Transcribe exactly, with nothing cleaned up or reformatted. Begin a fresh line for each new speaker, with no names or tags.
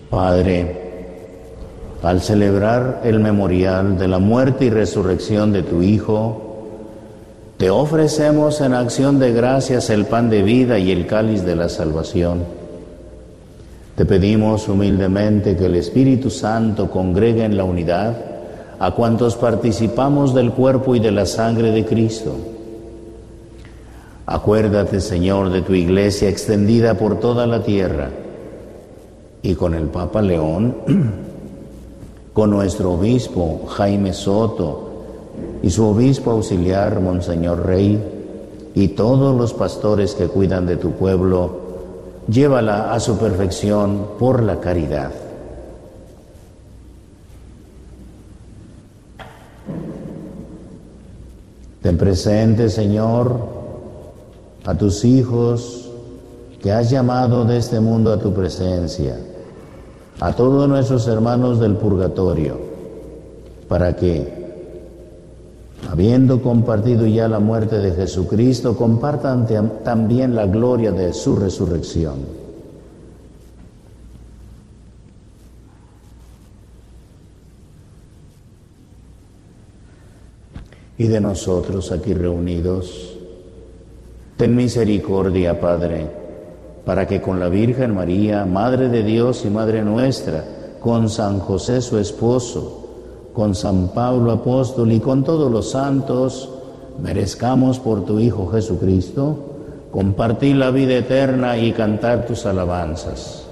Padre, al celebrar el memorial de la muerte y resurrección de tu Hijo, te ofrecemos en acción de gracias el pan de vida y el cáliz de la salvación. Te pedimos humildemente que el Espíritu Santo congregue en la unidad a cuantos participamos del cuerpo y de la sangre de Cristo. Acuérdate, Señor, de tu Iglesia extendida por toda la tierra, y con el Papa León, con nuestro obispo Jaime Soto y su obispo auxiliar Monseñor Rey, y todos los pastores que cuidan de tu pueblo, llévala a su perfección por la caridad. Ten presente, Señor, a tus hijos que has llamado de este mundo a tu presencia, a todos nuestros hermanos del purgatorio, para que, habiendo compartido ya la muerte de Jesucristo, compartan también la gloria de su resurrección. Y de nosotros aquí reunidos, ten misericordia, Padre, para que con la Virgen María, Madre de Dios y Madre nuestra, con San José su esposo, con San Pablo apóstol y con todos los santos, merezcamos por tu Hijo Jesucristo compartir la vida eterna y cantar tus alabanzas.